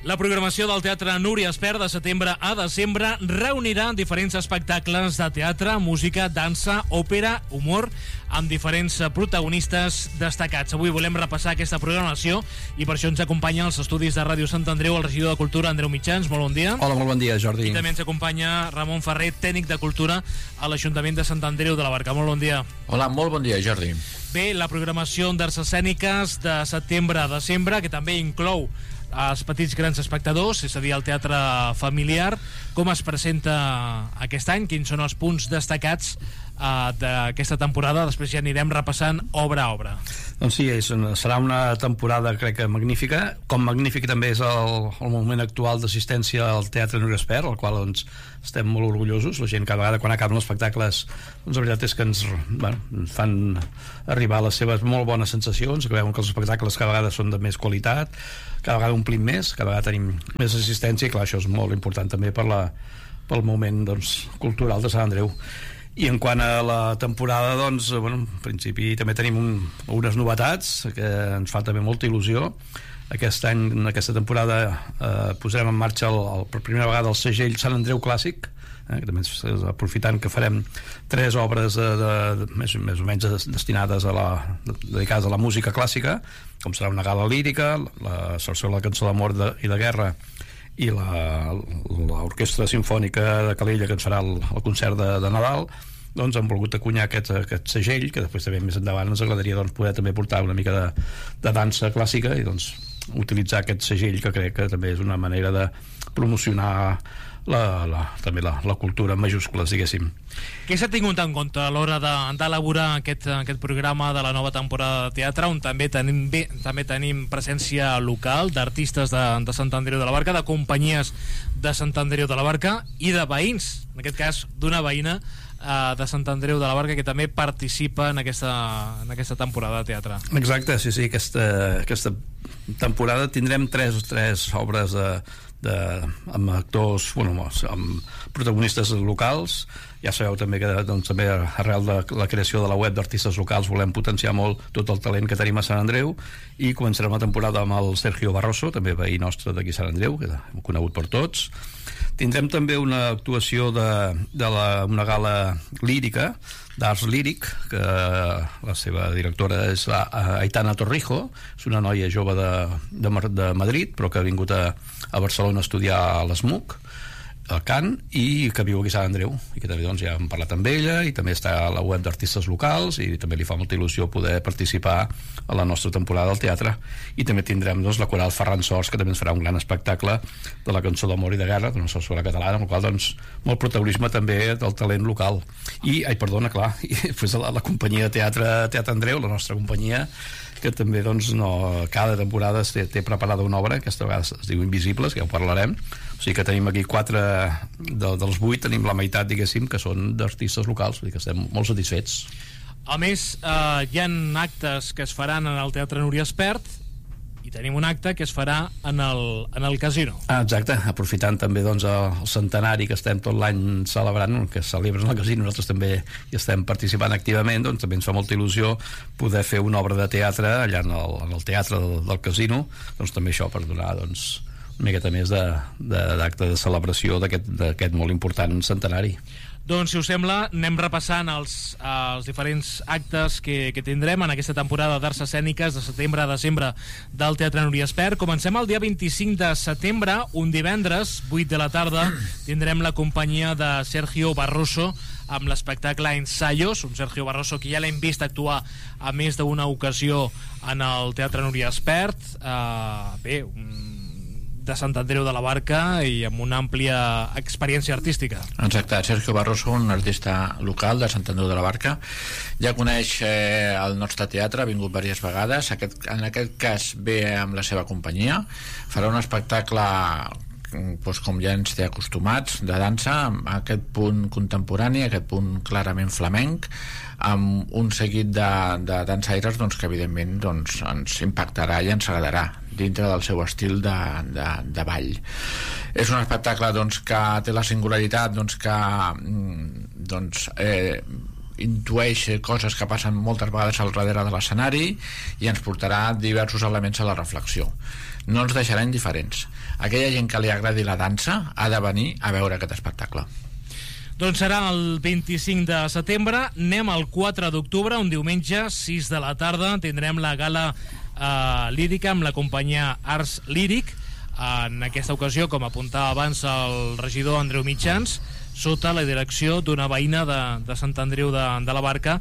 La programació del Teatre Núria Espert de setembre a desembre reunirà diferents espectacles de teatre, música, dansa, òpera, humor, amb diferents protagonistes destacats. Avui volem repassar aquesta programació i per això ens acompanya als estudis de Ràdio Sant Andreu el regidor de Cultura, Andreu Mitjans. Molt bon dia. Hola, molt bon dia, Jordi. I també ens acompanya Ramon Ferrer, tècnic de Cultura a l'Ajuntament de Sant Andreu de la Barca. Molt bon dia. Hola, molt bon dia, Jordi. Bé, la programació d'arts escèniques de setembre a desembre, que també inclou els petits grans espectadors, és a dir, el teatre familiar. Com es presenta aquest any? Quins són els punts destacats d'aquesta temporada? Després ja anirem repassant obra a obra. Doncs sí, serà una temporada, crec que magnífica. Com magnífic també és el moment actual d'assistència al Teatre Núria Espert, al qual doncs, estem molt orgullosos. La gent cada vegada quan acaben els espectacles, doncs la veritat és que ens fan arribar les seves molt bones sensacions, que veuen que els espectacles cada vegada són de més qualitat, cada vegada omplim més, cada vegada tenim més assistència, i clar, això és molt important també pel moment doncs, cultural de Sant Andreu. I en quant a la temporada, doncs, en principi també tenim unes novetats que ens fa també molta il·lusió. Aquest any, en aquesta temporada, posarem en marxa per primera vegada el segell Sant Andreu Clàssic, que també aprofitant que farem 3 obres més o menys destinades dedicades a la música clàssica, com serà una gala lírica, la Sarsuela, la cançó d'amor i de guerra, i l'Orquestra Simfònica de Calella, que ens farà el concert de Nadal. Doncs han volgut acunyar aquest segell, que després també més endavant ens agradaria poder també portar una mica de dansa clàssica i doncs utilitzar aquest segell, que crec que també és una manera de promocionar també la cultura en majúscules, diguéssim. Què s'ha tingut en compte a l'hora d'elaborar aquest programa de la nova temporada de teatre, on també tenim presència local d'artistes de Sant Andreu de la Barca, de companyies de Sant Andreu de la Barca i de veïns, en aquest cas d'una veïna de Sant Andreu de la Barca que també participa en aquesta temporada de teatre. Exacte, sí, aquesta temporada tindrem 3 obres amb actors, amb protagonistes locals. Ja sabeu també que també arrel de la creació de la web d'artistes locals volem potenciar molt tot el talent que tenim a Sant Andreu, i començarem la temporada amb el Sergio Barroso, també veí nostre d'aquí a Sant Andreu, que hem conegut per tots. Tindrem també una actuació una gala lírica, d'arts líric, que la seva directora és Aitana Torrijo, és una noia jove de Madrid, però que ha vingut a Barcelona a estudiar a l'ESMUC, el cant, i que viu aquí a Sant Andreu, i que també ja hem parlat amb ella, i també està a la web d'artistes locals, i també li fa molta il·lusió poder participar a la nostra temporada del teatre. I també tindrem la coral Ferran Sors, que també ens farà un gran espectacle de la cançó d'amor i de guerra, d'una sarsuela catalana, amb el qual molt protagonisme també del talent local. I després la companyia de Teatre Andreu, la nostra companyia, que també cada temporada té preparada una obra, aquesta vegada es diu Invisibles, que ja ho parlarem. O sigui que tenim aquí 4 dels 8, tenim la meitat, diguéssim, que són d'artistes locals, vull dir que estem molt satisfets. A més, hi ha actes que es faran en el Teatre Núria Espert, i tenim un acte que es farà en el casino. Exacte, aprofitant també el centenari que estem tot l'any celebrant, que celebren al casino, nosaltres també hi estem participant activament, també ens fa molta il·lusió poder fer una obra de teatre allà en el teatre del casino, també això per donar una miqueta més d'acte de celebració d'aquest molt important centenari. Doncs, si us sembla, anem repassant els diferents actes que tindrem en aquesta temporada d'arts escèniques de setembre a desembre del Teatre Núria Espert. Comencem el dia 25 de setembre, un divendres, 8 de la tarda, tindrem la companyia de Sergio Barroso amb l'espectacle Ensayos, un Sergio Barroso que ja l'hem vist actuar a més d'una ocasió en el Teatre Núria Espert. De Sant Andreu de la Barca i amb una àmplia experiència artística. Exacte, Sergio Barroso, un artista local de Sant Andreu de la Barca, ja coneix el nostre teatre, ha vingut diverses vegades, en aquest cas ve amb la seva companyia, farà un espectacle com ja ens té acostumats de dansa, amb aquest punt contemporani, aquest punt clarament flamenc, amb un seguit de dansaires que evidentment ens impactarà i ens agradarà dintre del seu estil de ball. És un espectacle que té la singularitat que intueix coses que passen moltes vegades al darrere de l'escenari i ens portarà diversos elements a la reflexió. No ens deixarà indiferents. Aquella gent que li agradi la dansa ha de venir a veure aquest espectacle. Doncs serà el 25 de setembre. Anem al 4 d'octubre, un diumenge, 6 de la tarda. Tindrem la gala lírica amb la companyia Ars Líric. En aquesta ocasió, com apuntava abans el regidor Andreu Mitjans, sota la direcció d'una veïna de Sant Andreu de la Barca,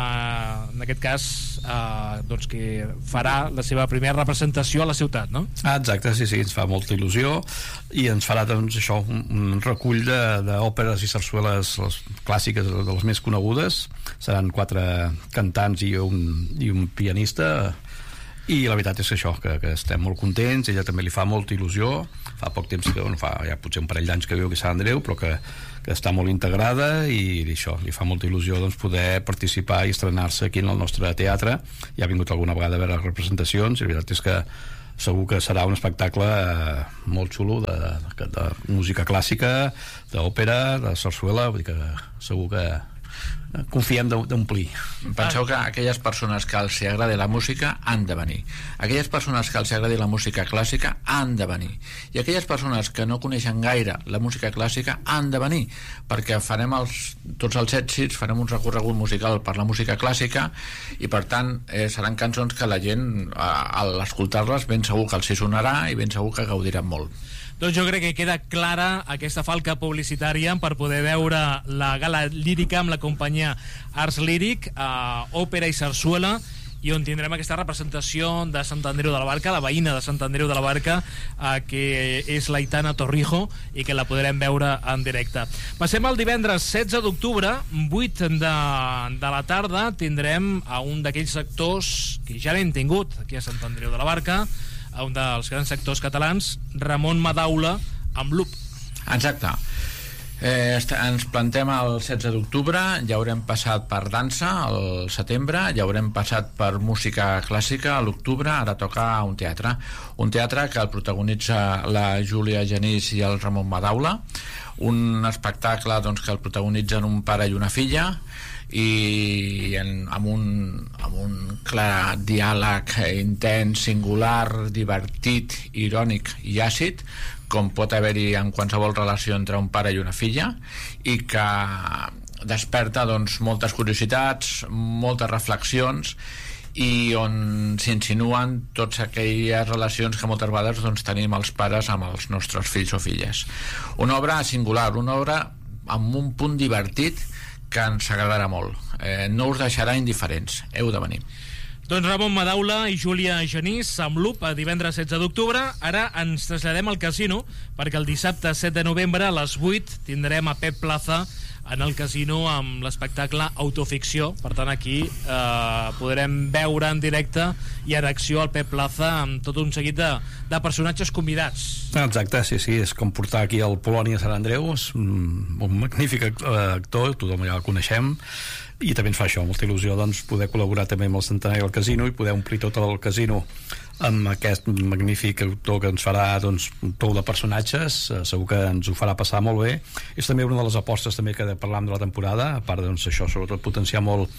en aquest cas doncs que farà la seva primera representació a la ciutat, no? Exacte, sí, ens fa molta il·lusió i ens farà doncs això, un recull d'òperes i sarsueles clàssiques de les més conegudes. Seran 4 cantants i un pianista, i la veritat és això, que estem molt contents. Ella també li fa molta il·lusió. Fa poc temps que, fa ja potser un parell d'anys que viu aquí a Sant Andreu, però que està molt integrada, i això, li fa molta il·lusió doncs, poder participar i estrenar-se aquí en el nostre teatre. Ja ha vingut alguna vegada a veure representacions, i la veritat és que segur que serà un espectacle molt xulo de música clàssica, d'òpera, de sarsuela. Vull dir que segur que confiem d'omplir. Penseu que aquelles persones que els agradi la música han de venir, aquelles persones que els agradi la música clàssica han de venir, i aquelles persones que no coneixen gaire la música clàssica han de venir, perquè farem tots els èxits, farem un recorregut musical per la música clàssica, i per tant seran cançons que la gent al escoltar-les ben segur que els hi sonarà i ben segur que gaudiran molt. Doncs jo crec que queda clara aquesta falca publicitària per poder veure la gala lírica amb la companyia Ars Líric, òpera i sarsuela, i on tindrem aquesta representació de Sant Andreu de la Barca, la veïna de Sant Andreu de la Barca, que és l'Aitana Torrijo, i que la podrem veure en directe. Passem al divendres 16 d'octubre, 8 de la tarda, tindrem a un d'aquells actors que ja l'hem tingut aquí a Sant Andreu de la Barca, un dels grans actors catalans, Ramon Madaula, amb Loop. Exacte. Ens plantem el 16 d'octubre, ja haurem passat per dansa al setembre, ja haurem passat per música clàssica a l'octubre, ara toca un teatre que el protagonitza la Júlia Genís i el Ramon Madaula, un espectacle doncs, que el protagonitzen un pare i una filla, i amb un clar diàleg intens, singular, divertit, irònic i àcid, com pot haver-hi en qualsevol relació entre un pare i una filla, i que desperta doncs, moltes curiositats, moltes reflexions, i on s'insinuen totes aquelles relacions que moltes vegades doncs, tenim els pares amb els nostres fills o filles. Una obra singular, una obra amb un punt divertit que ens agradarà molt. No us deixarà indiferents, heu de venir. Doncs Ramon Madaula i Júlia Genís amb Loop, a divendres 16 d'octubre. Ara ens traslladem al casino, perquè el dissabte 7 de novembre a les 8 tindrem a Pep Plaza en el casino amb l'espectacle Autoficció. Per tant, aquí podrem veure en directe i en acció el Pep Plaza amb tot un seguit de personatges convidats. Exacte, sí, és com portar aquí el Polònia a Sant Andreu, és un magnífic actor, tothom ja el coneixem, i també ens fa això, molta il·lusió doncs, poder col·laborar també amb el centenari del casino i poder omplir tot el casino amb aquest magnífic autor que ens farà doncs, un tou de personatges. Segur que ens ho farà passar molt bé. És també una de les apostes també que parlàvem de la temporada, a part doncs, això, sobretot potenciar molt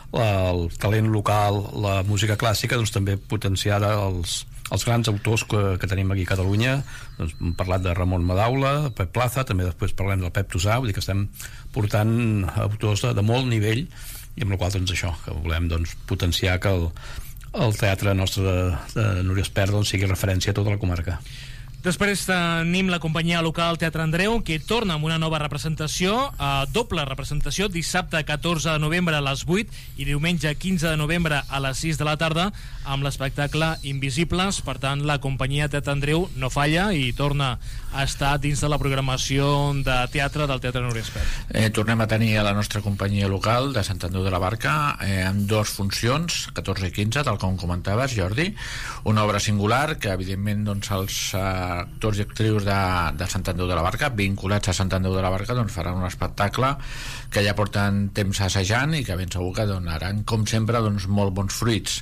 el talent local, la música clàssica, doncs també potenciar els grans autors que tenim aquí a Catalunya. Doncs hem parlat de Ramon Madaula, Pep Plaza, també després parlem del Pep Tosà, vull dir que estem portant autors de molt nivell, i amb la qual doncs això, que volem doncs, potenciar que el teatre nostre de Núria Espert doncs, sigui referència a tota la comarca. Després tenim la companyia local Teatre Andreu, que torna amb una nova representació, doble representació, dissabte 14 de novembre a les 8 i diumenge 15 de novembre a les 6 de la tarda, amb l'espectacle Invisibles. Per tant, la companyia Teatre Andreu no falla i torna a estar dins de la programació de teatre del Teatre Núria Espert. Tornem a tenir a la nostra companyia local de Sant Andreu de la Barca amb 2 funcions, 14 i 15, tal com comentaves, Jordi, una obra singular que evidentment doncs, els actors i actrius de Sant Andreu de la Barca, vinculats a Sant Andreu de la Barca, doncs faran un espectacle que ja porten temps assajant i que ben segur que donaran, com sempre, doncs, molt bons fruits.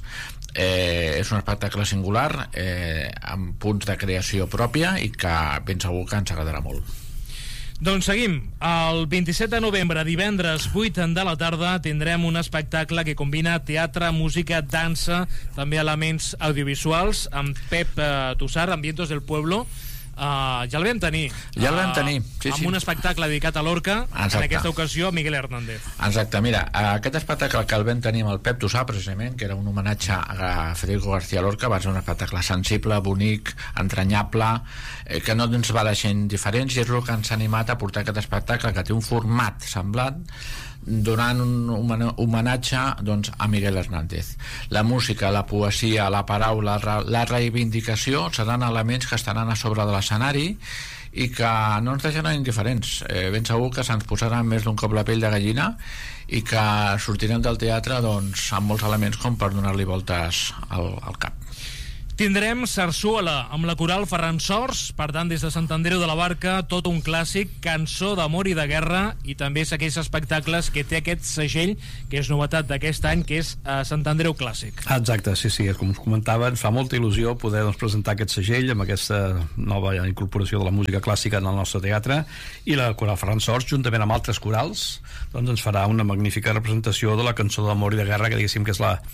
És un espectacle singular, amb punts de creació pròpia, i que ben segur que ens agradarà molt. Doncs seguim. El 27 de novembre, divendres 8 de la tarda, tindrem un espectacle que combina teatre, música, dansa, també elements audiovisuals, amb Pep Tussar, Ambientos del Pueblo. Ja el vam tenir. Ja el vam tenir, sí. Amb un espectacle dedicat a Lorca, exacte. En aquesta ocasió Miguel Hernández. Exacte, mira, aquest espectacle que el vam tenir amb el Pep Tussar, precisament, que era un homenatge a Federico García Lorca, va ser un espectacle sensible, bonic, entranyable, que no ens va deixar indiferents, i és el que ens ha animat a portar aquest espectacle, que té un format semblant, donant un homenatge, doncs, a Miguel Hernández. La música, la poesia, la paraula, la reivindicació seran elements que estaran a sobre de l'escenari i que no ens deixaran indiferents. Ben segur que se'ns posarà més d'un cop la pell de gallina i que sortirem del teatre, doncs, amb molts elements com per donar-li voltes al cap. Tindrem sarsuela amb la coral Ferran Sors, per tant, des de Sant Andreu de la Barca, tot un clàssic, cançó d'amor i de guerra, i també és aquells espectacles que té aquest segell, que és novetat d'aquest any, que és Sant Andreu Clàssic. Exacte, sí, com us comentava, ens fa molta il·lusió poder presentar aquest segell amb aquesta nova incorporació de la música clàssica en el nostre teatre, i la coral Ferran Sors, juntament amb altres corals, doncs ens farà una magnífica representació de la cançó d'amor i de guerra, que diguéssim que és la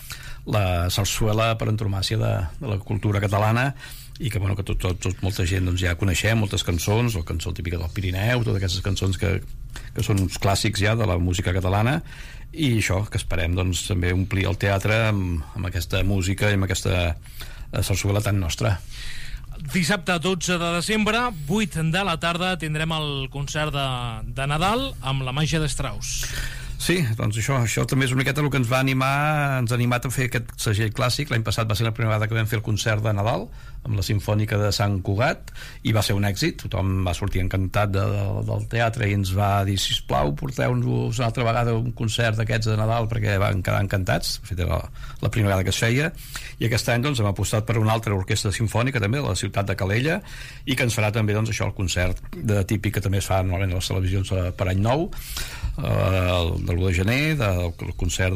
sarsuela per antonomàsia de la cultura catalana, i que, bueno, que molta gent doncs, ja coneixem, moltes cançons, la cançó típica del Pirineu, totes aquestes cançons que són uns clàssics ja de la música catalana, i això, que esperem doncs, també omplir el teatre amb aquesta música i amb aquesta sarsuela tan nostra. Dissabte 12 de desembre, 8 de la tarda, tindrem el concert de Nadal amb la màgia de Strauss. Sí, doncs això també és una miqueta el que ens ha animat a fer aquest segell clàssic. L'any passat va ser la primera vegada que vam fer el concert de Nadal amb la Simfònica de Sant Cugat, i va ser un èxit, tothom va sortir encantat del teatre i ens va dir, sisplau, porteu-nos una altra vegada un concert d'aquests de Nadal, perquè van quedar encantats. De fet, era la primera vegada que es feia, i aquest any doncs, hem apostat per una altra orquestra simfònica també, de la ciutat de Calella, i que ens farà també doncs, això, el concert típic que també es fa normalment a les televisions per Any Nou, del 1 de gener, del concert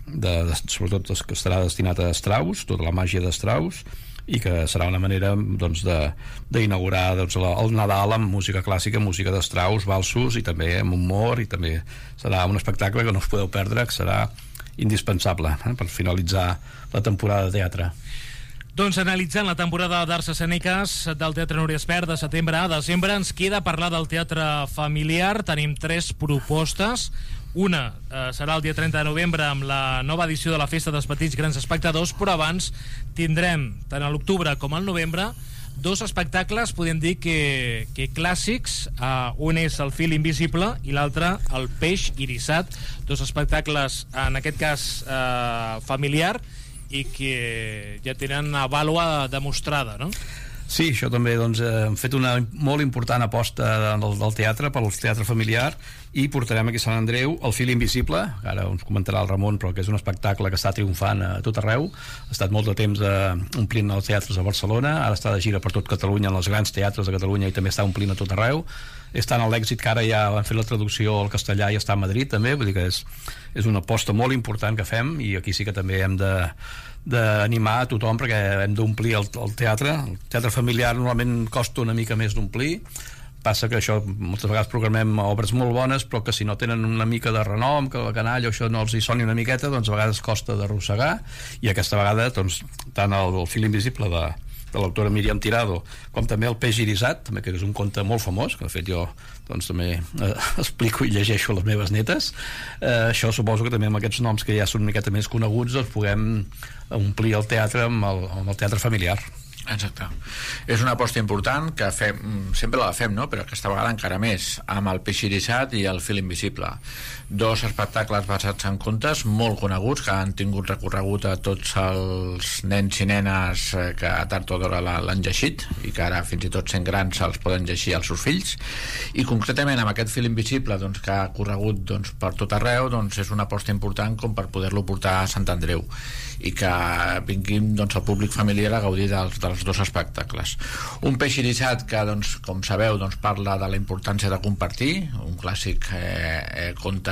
sobretot que estarà destinat a Strauss, tota la màgia de Strauss, i que serà una manera doncs, d'inaugurar doncs, el Nadal amb música clàssica, música de Strauss, valsos, i també amb humor, i també serà un espectacle que no us podeu perdre, que serà indispensable per finalitzar la temporada de teatre. Doncs analitzant la temporada d'arts escèniques del Teatre Núria Espert de setembre a desembre, ens queda parlar del teatre familiar. Tenim 3 propostes. Una serà el dia 30 de novembre amb la nova edició de la Festa dels Petits Grans Espectadors, però abans tindrem, tant a l'octubre com al novembre, 2 espectacles, podem dir que clàssics. Un és El fil invisible i l'altre El peix irissat, 2 espectacles, en aquest cas familiar, i que ja tenen una vàlua demostrada, no? Sí, això també, doncs, hem fet una molt important aposta del teatre pel teatre familiar, i portarem aquí a Sant Andreu El fil invisible, que ara ens comentarà el Ramon, però que és un espectacle que està triomfant a tot arreu. Ha estat molt de temps omplint els teatres a Barcelona, ara està de gira per tot Catalunya, en els grans teatres de Catalunya, i també està omplint a tot arreu. És tant l'èxit que ara ja han fet la traducció al castellà i està a Madrid també, vull dir que és una aposta molt important que fem, i aquí sí que també hem d'animar a tothom, perquè hem d'omplir el teatre. El teatre familiar normalment costa una mica més d'omplir, passa que això, moltes vegades programem obres molt bones, però que si no tenen una mica de renom, que la canalla això no els hi soni una miqueta, doncs a vegades costa d'arrossegar, i aquesta vegada doncs, tant el fil invisible de l'autora Míriam Tirado, com també El peix irissat, també, que és un conte molt famós, que de fet jo doncs, també explico i llegeixo a les meves netes. Això suposo que també amb aquests noms que ja són una miqueta més coneguts doncs puguem omplir el teatre amb el teatre familiar. Exacte. És una aposta important que fem, sempre la fem, no? Però aquesta vegada encara més, amb El peix irissat i El fil invisible. 2 espectacles basats en contes molt coneguts, que han tingut recorregut a tots els nens i nenes que a tard o d'hora l'han llegit, i que ara fins i tot sent grans se'ls poden llegir als seus fills. I concretament amb aquest fil invisible doncs, que ha corregut doncs, per tot arreu, doncs, és una aposta important com per poder-lo portar a Sant Andreu, i que vinguin doncs, el públic familiar a gaudir dels 2 espectacles. Un peix irissat que, doncs, com sabeu, doncs, parla de la importància de compartir, un clàssic conte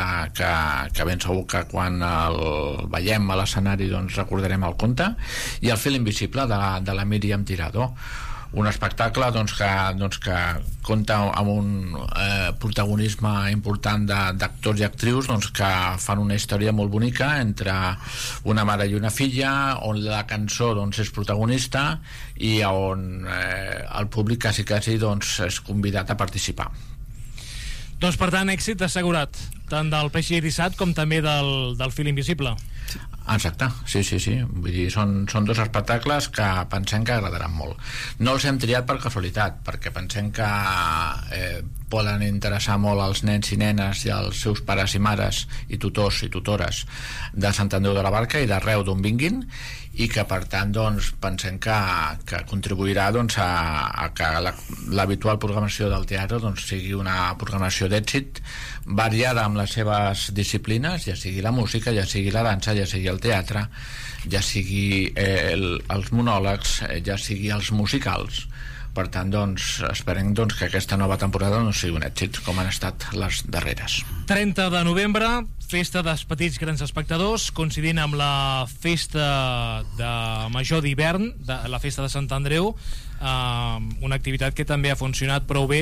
que ben segur que quan el veiem a l'escenari doncs, recordarem el conte, i El fil invisible de la Míriam Tirado. un espectacle que compta amb un protagonisme important d'actors i actrius que fan una història molt bonica entre una mare i una filla, on la cançó és protagonista i on el públic quasi és convidat a participar. Doncs per tant, èxit assegurat, tant del Peix Irisat com també del Fil Invisible. Exacte, sí. Vull dir, són dos espectacles que pensem que agradaran molt. No els hem triat per casualitat, perquè pensem que poden interessar molt als nens i nenes i als seus pares i mares i tutors i tutores de Sant Andreu de la Barca i d'arreu d'on vinguin, i que per tant pensem que contribuirà a que l'habitual programació del teatre sigui una programació d'èxit, variada amb les seves disciplines, ja sigui la música, ja sigui la dansa, ja sigui el teatre, ja sigui els monòlegs, ja sigui els musicals. Per tant, esperem que aquesta nova temporada sigui un èxit com han estat les darreres. 30 de novembre, festa dels petits grans espectadors, coincidint amb la festa de major d'hivern, la festa de Sant Andreu, una activitat que també ha funcionat prou bé